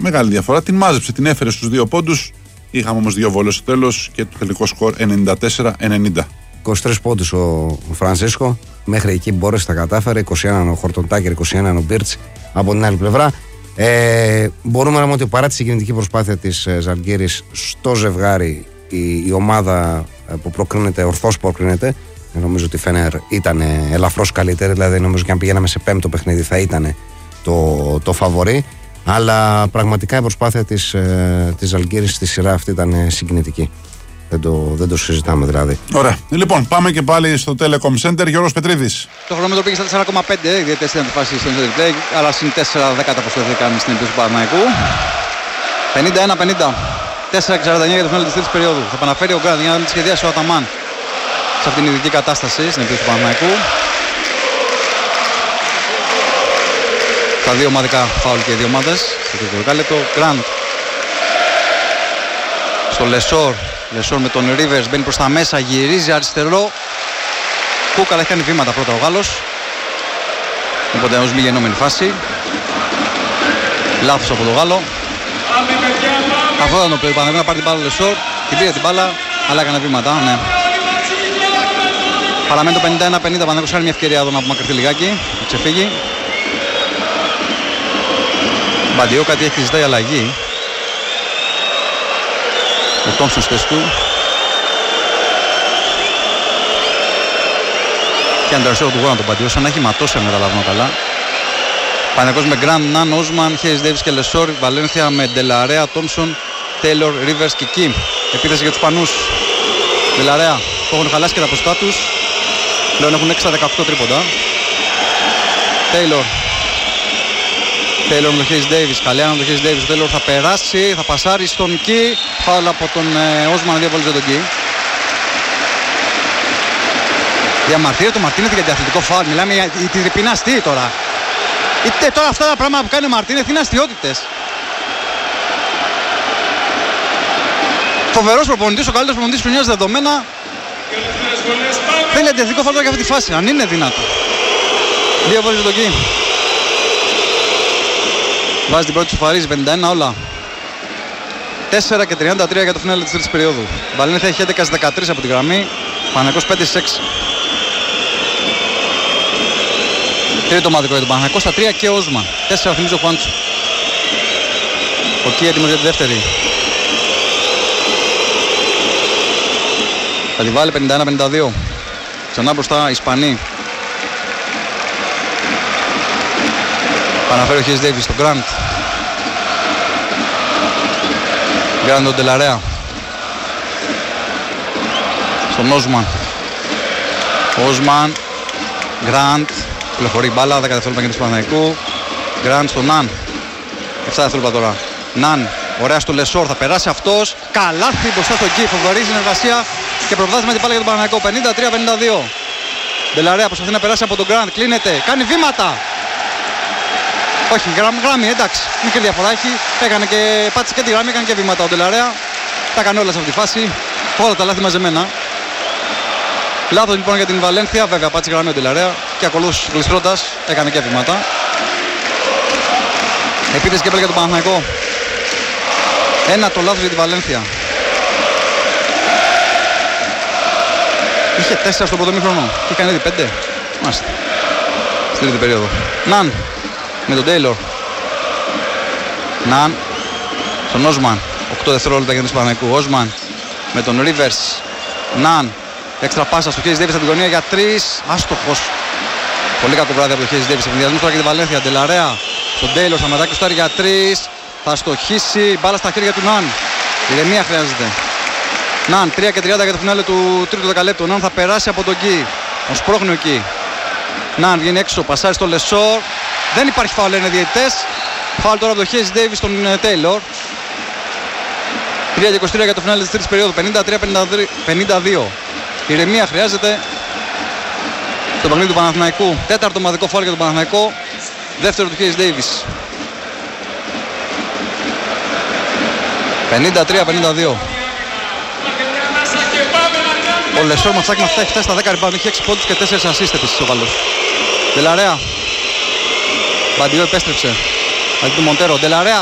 μεγάλη διαφορά. Την μάζεψε, την έφερε στους 2 πόντους. Είχαμε όμως 2 βόλες στο τέλος και το τελικό σκορ 94-90. 23 πόντους ο Φρανσίσκο. Μέχρι εκεί μπόρεσε, τα κατάφερε. 21 ο Χορτοντάκερ, 21 ο Μπίρτς από την άλλη πλευρά. Μπορούμε να πούμε ότι παρά τη συγκινητική προσπάθεια της Ζαλγκίρις στο ζευγάρι, η ομάδα που προκρίνεται, ορθώς προκρίνεται. Νομίζω ότι η Φενέρ ήταν ελαφρώς καλύτερη, δηλαδή νομίζω και αν πηγαίναμε σε 5ο παιχνίδι θα ήταν το φαβορί. Αλλά πραγματικά η προσπάθεια της Ζαλγκίρις στη σειρά αυτή ήταν συγκινητική. Δεν το συζητάμε δηλαδή. Ωραία. Λοιπόν, πάμε και πάλι στο Telecom Center. Γιώργος Πετρίδης. Το χρονόμετρο πήγε στα 4,5, ιδιαίτερα στην αντιφάση στο replay, αλλά συν 4 δέκατα προσθέθηκαν στην επίθεση του Παναθηναϊκού. 51-50. 4,49 για το φινάλε της τρίτης περίοδου. Θα επαναφέρει ο Γκραντ για να δει τη σχεδίαση ο Αταμάν σε αυτήν την ειδική κατάσταση στην επίθεση του Παναθηναϊκού. Τα δύο ομαδικά φάουλ και οι δύο ομάδες. Στο τρίτο δεκάλεπτο. Γκραντ στο Λεσόρ. Λεσόρ με τον Ρίβερς μπαίνει προς τα μέσα, γυρίζει αριστερό. Κούκαλα έχει κάνει βήματα πρώτα ο Γάλλος. Οπότε ως μη γεννόμενη φάση. Λάθος από τον Γάλλο. Αυτό ήταν το παιδί. Παναγιώνα να πάρει την μπάλα ο Λεσόρ. Την πήρε την μπάλα, αλλά έκανε βήματα. Ναι. Παραμένει το 51-50. Παναγιώτος κάνει μια ευκαιρία εδώ να απομακρυνθεί λιγάκι. Να ξεφύγει. Μπαντιό κάτι έχει ζητάει αλλαγή. Ο Τόμψον στη θέση του. Και ανταρσέω του γόνα τον Μπαντιό, σαν να έχει ματώσει αν καταλαβαίνω καλά. Παναγιώτος με Γκραντ, Ναν, Όσμαν, Χέις Ντέιβις και Λεσόρ. Βαλένθια με Ντελαρέα, Τόμψον, Τέιλορ, Ρίβερς και Κιμ. Επίθεση για τους Πανούς. Ντελαρέα που έχουν χαλάσει και τα ποσοστά τους. Πλέον έχουν 6 στα 18 τρίποντα. Τέιλορ. Τέιλορ με τον Χέις Ντέιβις. Καλιάνα με τον Χέις Ντέιβις. Ο Τέιλορ θα περάσει, θα πασάρει στον Κι. Φάουλ από τον Όσμαν, διαβολίζει τον Κι. Διαμαρτύρεται το Μαρτίνεθ για διαθλητικό φάουλ. Μιλάμε για τη ρηπινά αστεία τώρα. Είτε τώρα αυτά τα πράγματα που κάνει ο Μαρτίνεθ είναι αστιότητες. Φοβερός προπονητής, ο καλύτερος προπονητής της χρονιάς δεδομένα. Θέλει αντιαθλητικό φάουλ για αυτή τη φάση, αν είναι δυνατό. Διαβολίζει τον Κι. Βάζει την πρώτη του φαρίζει, 51 όλα. 4 και 33 για το φινάλε της τρίτης περίοδου. Βαλένθια έχει 11 στις 13 από τη γραμμή. Παναθηναϊκός 5 στις 6. Τρίτο ομαδικό για τον Παναθηναϊκό στα 3 και Όσμαν. 4 θυμίζει ο Χουάντσο. Ο Κι έτοιμος για τη δεύτερη. Θα τη βάλει 51-52. Ξανά μπροστά Ισπανοί. Παναφέρει ο Χέις Ντέιβις στον Γκραντ. Γκραντ τον Ντελαρέα. Στον Όσμαν. Όσμαν. Γκραντ. Πλεχωρεί μπάλα. 10 δευτερόλεπτα για τον Παναθηναϊκού. Γκραντ στον Ναν. 7 δευτερόλεπτα τώρα. Ναν. Ωραία στο Λεσόρ. Θα περάσει αυτός. Καλάθι μπροστά στο Κι. Φοβερή συνεργασία και προβάδισμα την μπάλα για τον Παναθηναϊκό. 53-52. Ντελαρέα προσπαθεί να περάσει από τον Γκραντ. Κλείνεται. Κάνει βήματα. Όχι, γράμμη, εντάξει. Μικρή διαφορά έχει. Έκανε και πάτησε και τη γράμμη, έκανε και βήματα ο Ντελαρέα. Τα έκανε όλα σε αυτή τη φάση. Όλα τα λάθη μαζεμένα. Λάθος λοιπόν για την Βαλένθια. Βέβαια, πάτησε γράμμη ο Ντελαρέα. Και ακολούθησε γλιστρώντας έκανε και βήματα. Επίθεση και πάλι για τον Παναθηναϊκό. Ένα το λάθος για την Βαλένθια. Είχε 4 στο πρώτο μήχρονο. Και έκανε ήδη 5. Μάλιστα. Στην τρίτη περίοδο. Ναν. Με τον Τέιλορ. Ναν. Στον Όσμαν. 8 δευτερόλεπτα για τον Ισπανικού. Όσμαν με τον Ρίβερς. Ναν. Έξτρα πάσα στο Χέις Ντέιβις από την γωνία για 3. Άστοχος. Πολύ κακό βράδυ από τον Χέις Ντέιβις. Ενδιασμός τώρα για τη Βαλένθια. Ντελαρέα. Στον Τέιλορ. Θα μετάξει στο για 3. Θα στοχίσει. Μπάλα στα χέρια του Ναν. Ηρεμία χρειάζεται. Ναν. 3 και 30 για το φινάλε του τρίτου δεκαλέπτου. Ναν θα περάσει από τον Κι. Ο σπρώχνει ο Κι. Ναν βγαίνει έξω. Πασάρει στο Λεσόρ. Δεν υπάρχει φάουλ, είναι διαιτητές. Φάουλ τώρα από τον Χέις Ντέιβις στον Τέιλορ. 3 και 23 για το φινάλε της τρίτης περίοδου. 53-52. Ηρεμία χρειάζεται στο παιχνίδι του Παναθηναϊκού. Τέταρτο ομαδικό φάουλ για τον Παναθηναϊκό. Δεύτερο του Χέις Ντέιβις. 53-52. Ο Λεσόρ με αυτά έχει φτάσει στα 10 rebound. Έχει 6 πόντους και 4 assist επίσης ο Γάλλος. Ντελαρέα. Μπαντιό επέστρεψε. Αντί του Μοντέρο. Ντελαρέα